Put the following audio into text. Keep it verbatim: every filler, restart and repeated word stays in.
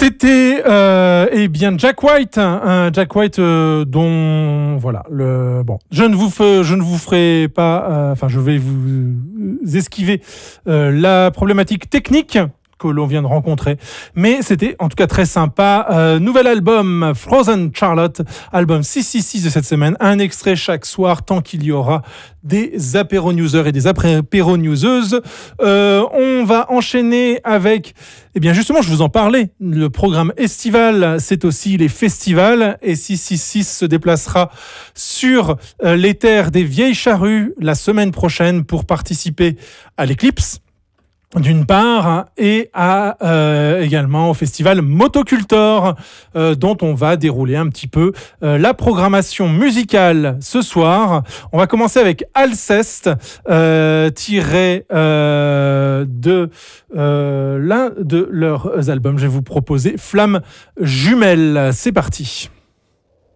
C'était euh, eh bien Jack White, un Jack White euh, dont voilà le bon. Je ne vous fe, je ne vous ferai pas. Euh, enfin, je vais vous esquiver euh, la problématique technique que l'on vient de rencontrer, mais c'était en tout cas très sympa. Euh, nouvel album Frozen Charlotte, album six cent soixante-six de cette semaine, un extrait chaque soir tant qu'il y aura des apéro-newsers et des apéro-newseuses. Euh, on va enchaîner avec, eh bien justement, je vous en parlais, le programme estival, c'est aussi les festivals, et six cent soixante-six se déplacera sur euh, les terres des Vieilles Charrues la semaine prochaine pour participer à l'Eclipse, d'une part, et à euh, également au festival Motocultor, euh, dont on va dérouler un petit peu euh, la programmation musicale ce soir. On va commencer avec Alceste, euh, tiré euh, de euh, l'un de leurs albums. Je vais vous proposer Flamme Jumelle. C'est parti.